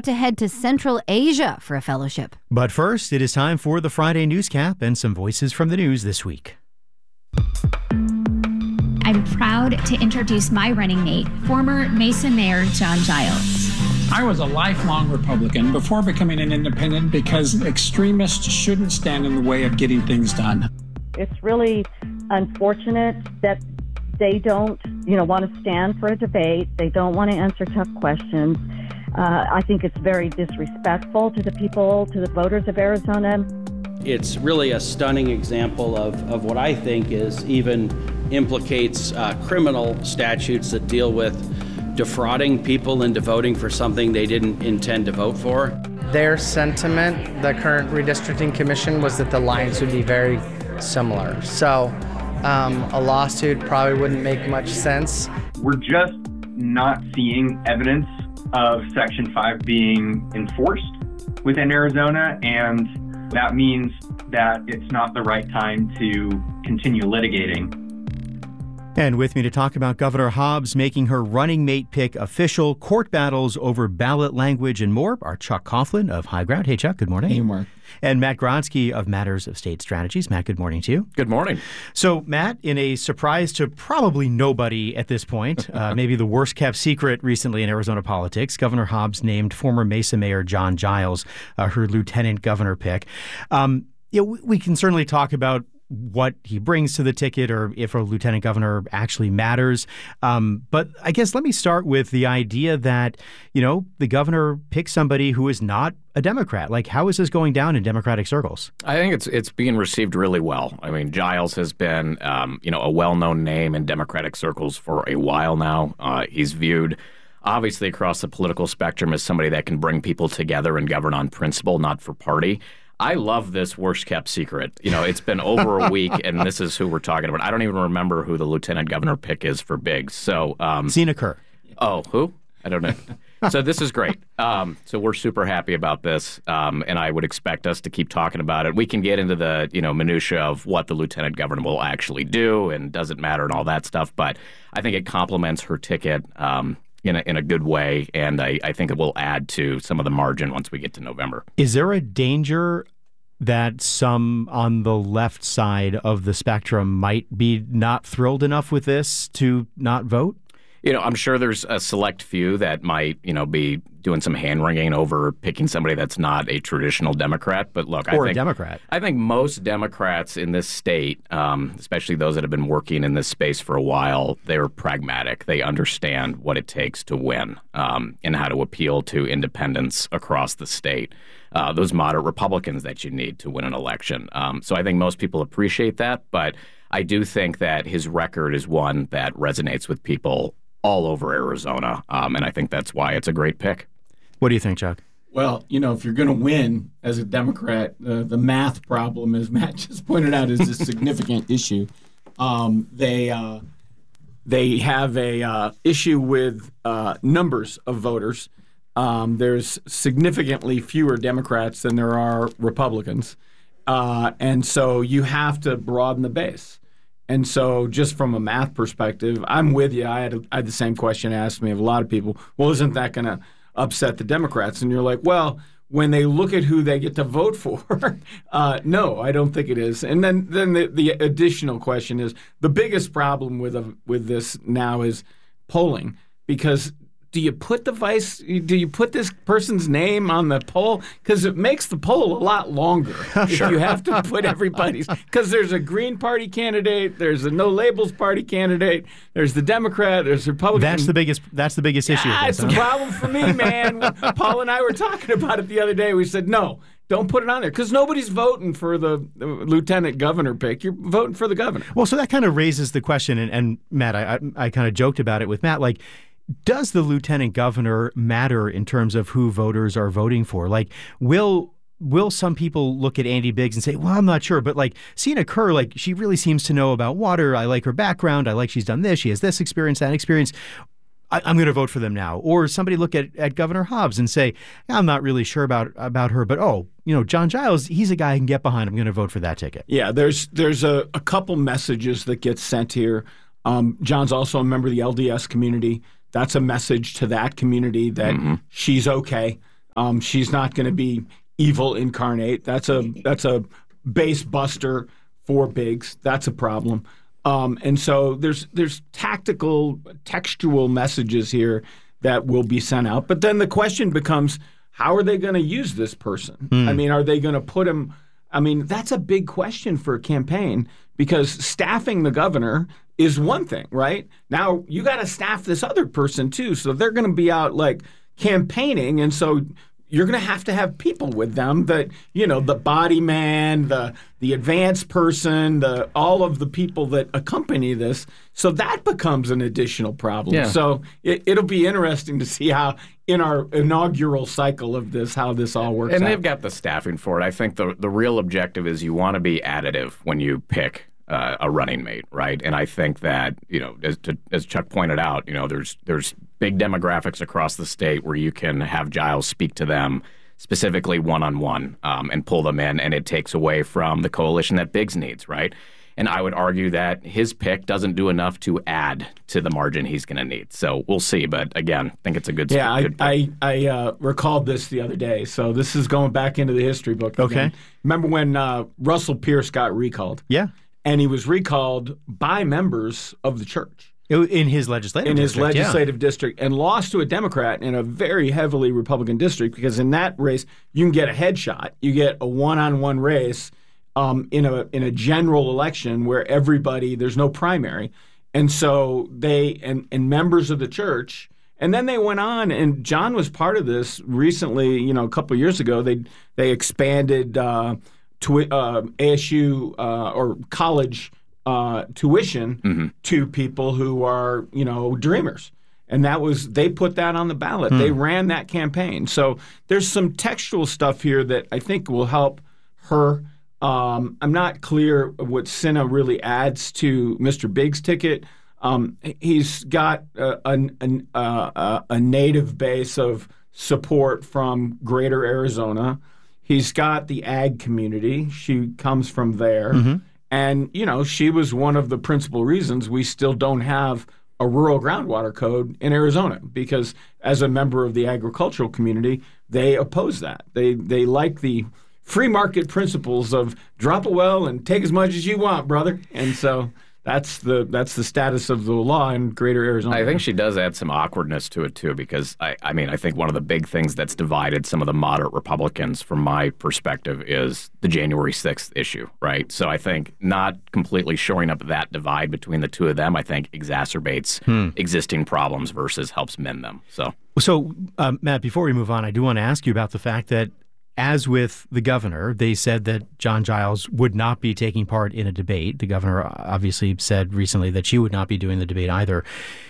to head to Central Asia for a fellowship. But first, it is time for the Friday Newscap and some voices from the news this week. I'm proud to introduce my running mate, former Mesa Mayor John Giles. I was a lifelong Republican before becoming an independent because extremists shouldn't stand in the way of getting things done. It's really unfortunate that they don't, want to stand for a debate. They don't want to answer tough questions. I think it's very disrespectful to the people, to the voters of Arizona. It's really a stunning example of what I think even implicates criminal statutes that deal with defrauding people into voting for something they didn't intend to vote for. Their sentiment, the current redistricting commission, was that the lines would be very similar. So a lawsuit probably wouldn't make much sense. We're just not seeing evidence of Section 5 being enforced within Arizona, and that means that it's not the right time to continue litigating. And with me to talk about Governor Hobbs making her running mate pick official, court battles over ballot language and more are Chuck Coughlin of High Ground. Hey, Chuck, good morning. Hey, Mark. And Matt Gronsky of Matters of State Strategies. Matt, good morning to you. Good morning. So, Matt, in a surprise to probably nobody at this point, maybe the worst kept secret recently in Arizona politics, Governor Hobbs named former Mesa Mayor John Giles her lieutenant governor pick. We can certainly talk about what he brings to the ticket or if a lieutenant governor actually matters. But I guess let me start with the idea that, the governor picks somebody who is not a Democrat. Like, how is this going down in Democratic circles? I think it's being received really well. I mean, Giles has been, a well-known name in Democratic circles for a while now. He's viewed obviously across the political spectrum as somebody that can bring people together and govern on principle, not for party. I love this worst-kept secret. It's been over a week, and this is who we're talking about. I don't even remember who the lieutenant governor pick is for Biggs. So, Zena Kerr. Oh, who? I don't know. So this is great. So we're super happy about this, and I would expect us to keep talking about it. We can get into the minutia of what the lieutenant governor will actually do and does it matter and all that stuff, but I think it complements her ticket in a good way, and I think it will add to some of the margin once we get to November. Is there a danger that some on the left side of the spectrum might be not thrilled enough with this to not vote? I'm sure there's a select few that might, be doing some hand-wringing over picking somebody that's not a traditional Democrat. But look, a Democrat. I think most Democrats in this state, especially those that have been working in this space for a while, they're pragmatic. They understand what it takes to win and how to appeal to independents across the state. Those moderate Republicans that you need to win an election. So I think most people appreciate that. But I do think that his record is one that resonates with people all over Arizona, and I think that's why it's a great pick. What do you think, Chuck? Well, if you're going to win as a Democrat, the math problem, as Matt just pointed out, is a significant issue. They have a issue with numbers of voters. There's significantly fewer Democrats than there are Republicans, and so you have to broaden the base. And so just from a math perspective, I'm with you. I had the same question asked me of a lot of people. Well, isn't that going to upset the Democrats? And you're like, well, when they look at who they get to vote for, no, I don't think it is. And then the additional question is the biggest problem with this now is polling, because do you put this person's name on the poll? Because it makes the poll a lot longer if you have to put everybody's. Because there's a Green Party candidate, there's a No Labels Party candidate, there's the Democrat, there's the Republican. That's the biggest issue. It's a problem for me, man. Paul and I were talking about it the other day. We said, no, don't put it on there, because nobody's voting for the lieutenant governor pick. You're voting for the governor. Well, so that kind of raises the question, and Matt, I kind of joked about it with Matt, like, does the lieutenant governor matter in terms of who voters are voting for? Like, will some people look at Andy Biggs and say, well, I'm not sure, but like Zena Kerr, like, she really seems to know about water. I like her background. I like she's done this. She has this experience, that experience. I'm going to vote for them now. Or somebody look at Governor Hobbs and say, I'm not really sure about her, but John Giles, he's a guy I can get behind. I'm going to vote for that ticket. Yeah, there's a couple messages that get sent here. John's also a member of the LDS community. That's a message to that community that she's okay. She's not going to be evil incarnate. That's a base buster for Biggs. That's a problem. And so there's tactical, textual messages here that will be sent out. But then the question becomes, how are they going to use this person? I mean, are they going to put him? I mean, that's a big question for a campaign, because staffing the governor is one thing, right? Now you got to staff this other person too. So they're going to be out like campaigning. And so you're going to have people with them that, you know, the body man, the advanced person, all of the people that accompany this. So that becomes an additional problem. Yeah. So it'll be interesting to see how in our inaugural cycle of this, how this all works out. And they've got the staffing for it. I think the real objective is you want to be additive when you pick a running mate, right? And I think that, you know, as Chuck pointed out, you know, there's big demographics across the state where you can have Giles speak to them specifically one-on-one and pull them in, and it takes away from the coalition that Biggs needs, right? And I would argue that his pick doesn't do enough to add to the margin he's going to need. So we'll see. But again, I think it's a good pick. I recalled this the other day. So this is going back into the history book again. Okay. Remember when Russell Pierce got recalled? Yeah. And he was recalled by members of the church. In his legislative district, and lost to a Democrat in a very heavily Republican district, because in that race you can get a headshot. You get a one-on-one race in a general election where there's no primary. And so they and members of the church, and then they went on, and John was part of this recently, you know, a couple of years ago. They expanded ASU or college tuition to people who are, you know, dreamers. And they put that on the ballot. They ran that campaign. So there's some textual stuff here that I think will help her. I'm not clear what Sinha really adds to Mr. Biggs' ticket. He's got a native base of support from Greater Arizona. He's got the ag community. She comes from there. And, you know, she was one of the principal reasons we still don't have a rural groundwater code in Arizona, because as a member of the agricultural community, they oppose that. They like the free market principles of drop a well and take as much as you want, brother. And so that's the status of the law in Greater Arizona. I think she does add some awkwardness to it, too, because, I mean, I think one of the big things that's divided some of the moderate Republicans, from my perspective, is the January 6th issue, right? So I think not completely shoring up that divide between the two of them, I think, exacerbates existing problems versus helps mend them. So Matt, before we move on, I do want to ask you about the fact that, as with the governor, they said that John Giles would not be taking part in a debate. The governor obviously said recently that she would not be doing the debate either.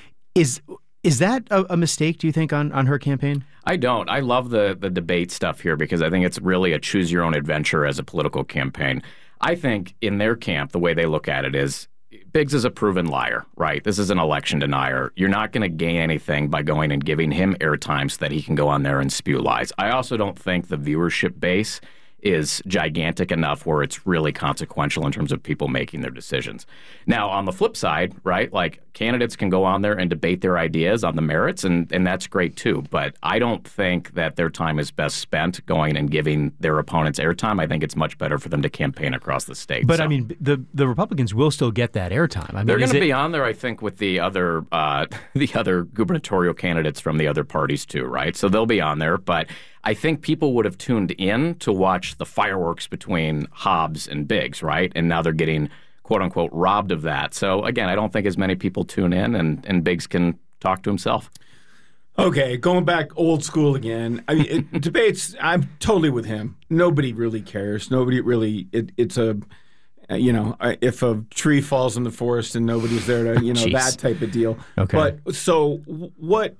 Is that a mistake, do you think, on her campaign? I don't. I love the debate stuff here, because I think it's really a choose-your-own-adventure as a political campaign. I think in their camp, the way they look at it is, Biggs is a proven liar, right? This is an election denier. You're not going to gain anything by going and giving him airtime so that he can go on there and spew lies. I also don't think the viewership base is gigantic enough where it's really consequential in terms of people making their decisions. Now, on the flip side, right, like candidates can go on there and debate their ideas on the merits, and that's great too. But I don't think that their time is best spent going and giving their opponents airtime. I think it's much better for them to campaign across the state. But, I mean, the Republicans will still get that airtime. I mean, they're going to be on there, I think, with the other gubernatorial candidates from the other parties too, right? So they'll be on there, but I think people would have tuned in to watch the fireworks between Hobbs and Biggs, right? And now they're getting, quote-unquote, robbed of that. So, again, I don't think as many people tune in, and Biggs can talk to himself. Okay, going back old school again. I mean, debates, I'm totally with him. Nobody really cares. Nobody really, it's a, you know, if a tree falls in the forest and nobody's there to, you know, that type of deal. Okay. But so what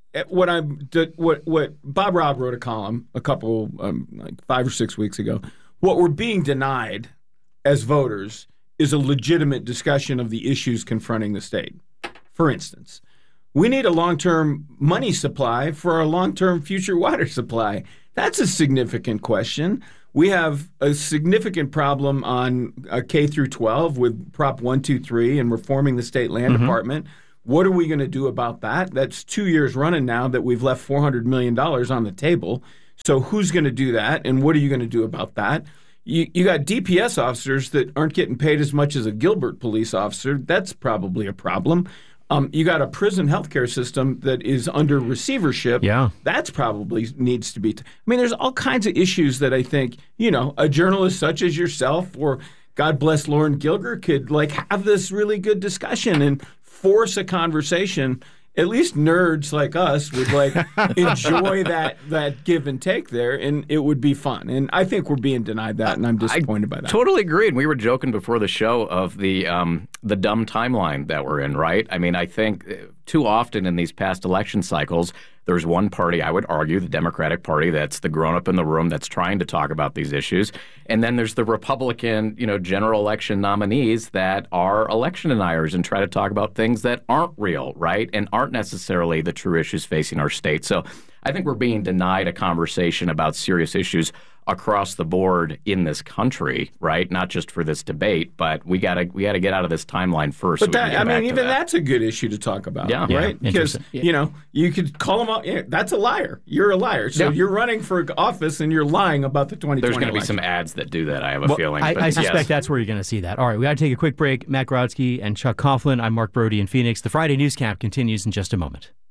Bob Robb wrote a column a couple, like 5 or 6 weeks ago. What we're being denied as voters is a legitimate discussion of the issues confronting the state. For instance, we need a long-term money supply for our long-term future water supply. That's a significant question. We have a significant problem on K through 12 with Prop 123 and reforming the state land department. What are we going to do about that? That's 2 years running now that we've left $400 million on the table. So who's going to do that, and what are you going to do about that? You got DPS officers that aren't getting paid as much as a Gilbert police officer. That's probably a problem. You got a prison healthcare system that is under receivership. Yeah. That's probably needs to be. I mean, there's all kinds of issues that I think, a journalist such as yourself or God bless Lauren Gilger could have this really good discussion and force a conversation. At least nerds like us would enjoy that give and take there, and it would be fun. And I think we're being denied that, and I'm disappointed by that. Totally agree. And we were joking before the show of the dumb timeline that we're in, right? I mean, I think too often in these past election cycles, there's one party, I would argue, the Democratic Party, that's the grown-up in the room that's trying to talk about these issues. And then there's the Republican, general election nominees that are election deniers and try to talk about things that aren't real, right, and aren't necessarily the true issues facing our state. So I think we're being denied a conversation about serious issues across the board in this country, right? Not just for this debate, but we gotta get out of this timeline first. But that's a good issue to talk about, right? Because you could call them out. Yeah, that's a liar. You're a liar. So you're running for office and you're lying about the 2020 There's going to be election. some ads that do that. I have a feeling. I suspect that's where you're going to see that. All right, we got to take a quick break. Matt Grodzki and Chuck Coughlin. I'm Mark Brody in Phoenix. The Friday News Cap continues in just a moment.